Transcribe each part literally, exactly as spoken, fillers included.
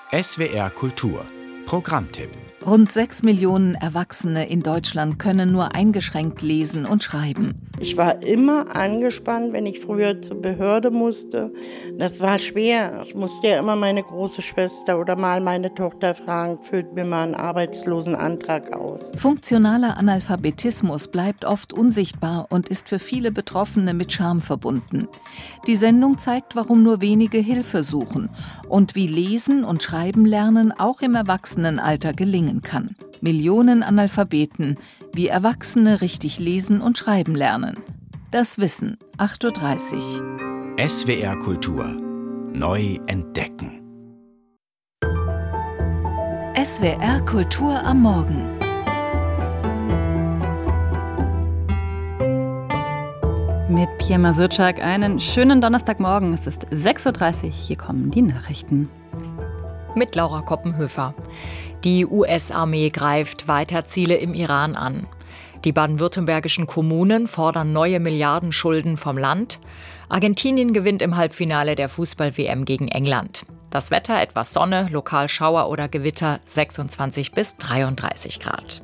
S W R Kultur Programmtipp. Rund sechs Millionen Erwachsene in Deutschland können nur eingeschränkt lesen und schreiben. Ich war immer angespannt, wenn ich früher zur Behörde musste. Das war schwer. Ich musste ja immer meine große Schwester oder mal meine Tochter fragen, füllt mir mal einen Arbeitslosenantrag aus. Funktionaler Analphabetismus bleibt oft unsichtbar und ist für viele Betroffene mit Scham verbunden. Die Sendung zeigt, warum nur wenige Hilfe suchen und wie Lesen und Schreiben lernen auch im Erwachsenenalter gelingen kann. Millionen Analphabeten, wie Erwachsene richtig lesen und schreiben lernen. Das Wissen, acht Uhr dreißig. S W R Kultur. Neu entdecken. S W R Kultur am Morgen. Mit Pia Masutschak einen schönen Donnerstagmorgen. Es ist sechs Uhr dreißig. Hier kommen die Nachrichten. Mit Laura Koppenhöfer. Die U S-Armee greift weiter Ziele im Iran an. Die baden-württembergischen Kommunen fordern neue Milliardenschulden vom Land. Argentinien gewinnt im Halbfinale der Fußball-W M gegen England. Das Wetter etwas Sonne, lokal Schauer oder Gewitter, sechsundzwanzig bis dreiunddreißig Grad.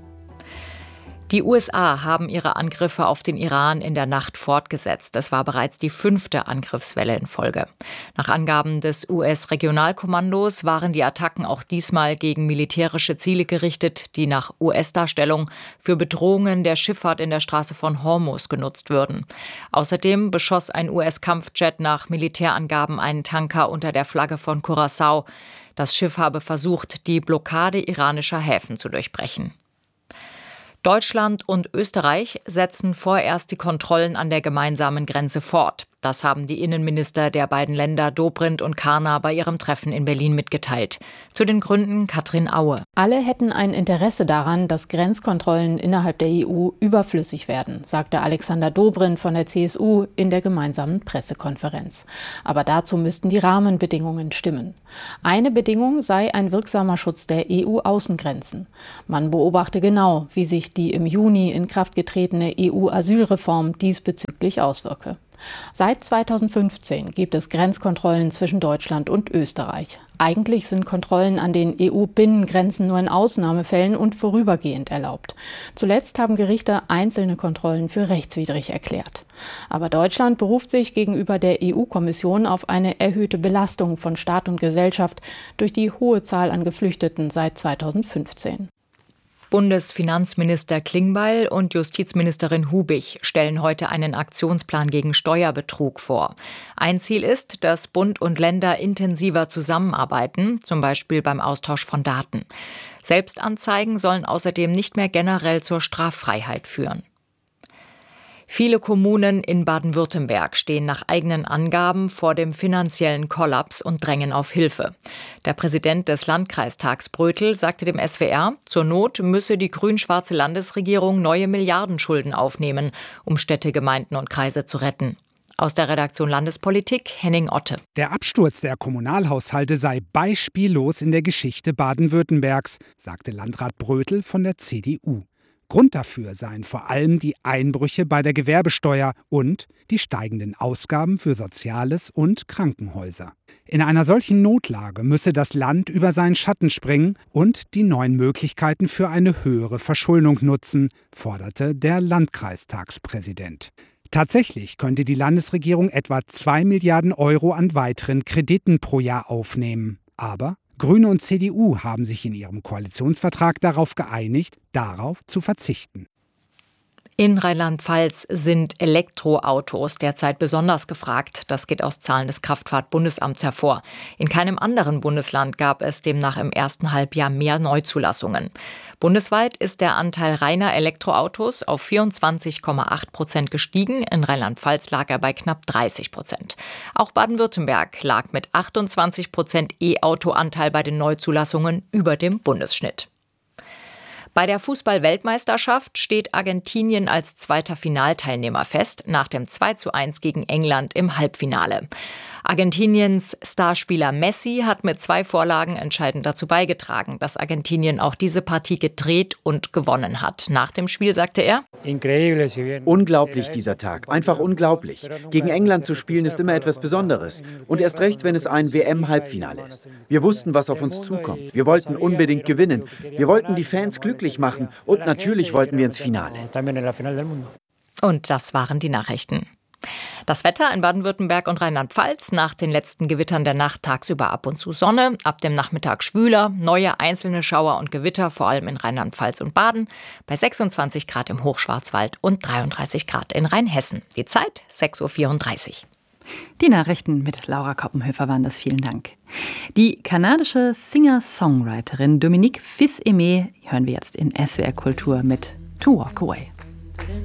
Die U S A haben ihre Angriffe auf den Iran in der Nacht fortgesetzt. Es war bereits die fünfte Angriffswelle in Folge. Nach Angaben des U S-Regionalkommandos waren die Attacken auch diesmal gegen militärische Ziele gerichtet, die nach U S-Darstellung für Bedrohungen der Schifffahrt in der Straße von Hormuz genutzt würden. Außerdem beschoss ein U S-Kampfjet nach Militärangaben einen Tanker unter der Flagge von Curaçao. Das Schiff habe versucht, die Blockade iranischer Häfen zu durchbrechen. Deutschland und Österreich setzen vorerst die Kontrollen an der gemeinsamen Grenze fort. Das haben die Innenminister der beiden Länder Dobrindt und Karner bei ihrem Treffen in Berlin mitgeteilt. Zu den Gründen Katrin Aue. Alle hätten ein Interesse daran, dass Grenzkontrollen innerhalb der E U überflüssig werden, sagte Alexander Dobrindt von der C S U in der gemeinsamen Pressekonferenz. Aber dazu müssten die Rahmenbedingungen stimmen. Eine Bedingung sei ein wirksamer Schutz der E U-Außengrenzen. Man beobachte genau, wie sich die im Juni in Kraft getretene E U-Asylreform diesbezüglich auswirke. Seit zweitausendfünfzehn gibt es Grenzkontrollen zwischen Deutschland und Österreich. Eigentlich sind Kontrollen an den E U-Binnengrenzen nur in Ausnahmefällen und vorübergehend erlaubt. Zuletzt haben Gerichte einzelne Kontrollen für rechtswidrig erklärt. Aber Deutschland beruft sich gegenüber der E U-Kommission auf eine erhöhte Belastung von Staat und Gesellschaft durch die hohe Zahl an Geflüchteten seit zweitausendfünfzehn. Bundesfinanzminister Klingbeil und Justizministerin Hubig stellen heute einen Aktionsplan gegen Steuerbetrug vor. Ein Ziel ist, dass Bund und Länder intensiver zusammenarbeiten, zum Beispiel beim Austausch von Daten. Selbstanzeigen sollen außerdem nicht mehr generell zur Straffreiheit führen. Viele Kommunen in Baden-Württemberg stehen nach eigenen Angaben vor dem finanziellen Kollaps und drängen auf Hilfe. Der Präsident des Landkreistags Brötel sagte dem S W R, zur Not müsse die grün-schwarze Landesregierung neue Milliardenschulden aufnehmen, um Städte, Gemeinden und Kreise zu retten. Aus der Redaktion Landespolitik Henning Otte. Der Absturz der Kommunalhaushalte sei beispiellos in der Geschichte Baden-Württembergs, sagte Landrat Brötel von der C D U. Grund dafür seien vor allem die Einbrüche bei der Gewerbesteuer und die steigenden Ausgaben für Soziales und Krankenhäuser. In einer solchen Notlage müsse das Land über seinen Schatten springen und die neuen Möglichkeiten für eine höhere Verschuldung nutzen, forderte der Landkreistagspräsident. Tatsächlich könnte die Landesregierung etwa zwei Milliarden Euro an weiteren Krediten pro Jahr aufnehmen. Aber Grüne und C D U haben sich in ihrem Koalitionsvertrag darauf geeinigt, darauf zu verzichten. In Rheinland-Pfalz sind Elektroautos derzeit besonders gefragt. Das geht aus Zahlen des Kraftfahrt-Bundesamts hervor. In keinem anderen Bundesland gab es demnach im ersten Halbjahr mehr Neuzulassungen. Bundesweit ist der Anteil reiner Elektroautos auf vierundzwanzig Komma acht Prozent gestiegen. In Rheinland-Pfalz lag er bei knapp dreißig Prozent. Auch Baden-Württemberg lag mit achtundzwanzig Prozent E-Auto-Anteil bei den Neuzulassungen über dem Bundesschnitt. Bei der Fußball-Weltmeisterschaft steht Argentinien als zweiter Finalteilnehmer fest, nach dem zwei zu eins gegen England im Halbfinale. Argentiniens Starspieler Messi hat mit zwei Vorlagen entscheidend dazu beigetragen, dass Argentinien auch diese Partie gedreht und gewonnen hat. Nach dem Spiel sagte er: Unglaublich dieser Tag, einfach unglaublich. Gegen England zu spielen ist immer etwas Besonderes. Und erst recht, wenn es ein W M-Halbfinale ist. Wir wussten, was auf uns zukommt. Wir wollten unbedingt gewinnen. Wir wollten die Fans glücklich machen und natürlich wollten wir ins Finale. Und das waren die Nachrichten. Das Wetter in Baden-Württemberg und Rheinland-Pfalz: nach den letzten Gewittern der Nacht tagsüber ab und zu Sonne, ab dem Nachmittag schwüler, neue einzelne Schauer und Gewitter, vor allem in Rheinland-Pfalz und Baden, bei sechsundzwanzig Grad im Hochschwarzwald und dreiunddreißig Grad in Rheinhessen. Die Zeit sechs Uhr vierunddreißig. Die Nachrichten mit Laura Koppenhöfer waren das. Vielen Dank. Die kanadische Singer-Songwriterin Dominique Fils-Aimé hören wir jetzt in S W R Kultur mit To Walk Away.